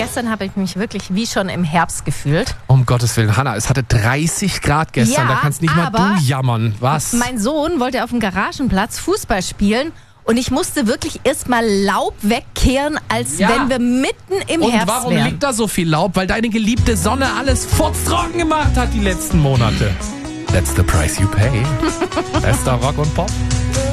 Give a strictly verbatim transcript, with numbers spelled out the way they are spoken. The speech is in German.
gestern habe ich mich wirklich wie schon im Herbst gefühlt. Um Gottes Willen, Hannah, es hatte dreißig Grad gestern, Ja, da kannst nicht mal aber du jammern. Was? Mein Sohn wollte auf dem Garagenplatz Fußball spielen und ich musste wirklich erstmal Laub wegkehren, als Ja. wenn wir mitten im Und Herbst warum wären. liegt da so viel Laub? Weil deine geliebte Sonne alles furztrocken gemacht hat die letzten Monate. That's the price you pay. Bester Rock und Pop.